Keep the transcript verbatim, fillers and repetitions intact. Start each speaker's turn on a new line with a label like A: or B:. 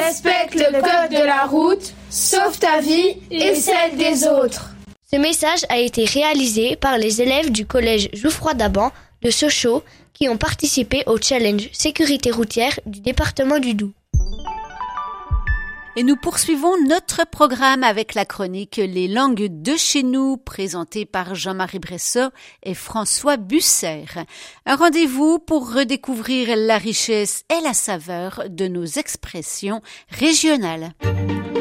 A: Respecte le code de la route, sauve ta vie et celle des autres.
B: Ce message a été réalisé par les élèves du collège Jouffroy-Daban de Sochaux qui ont participé au challenge sécurité routière du département du Doubs.
C: Et nous poursuivons notre programme avec la chronique Les langues de chez nous, présentée par Jean-Marie Bressot et François Busser. Un rendez-vous pour redécouvrir la richesse et la saveur de nos expressions régionales.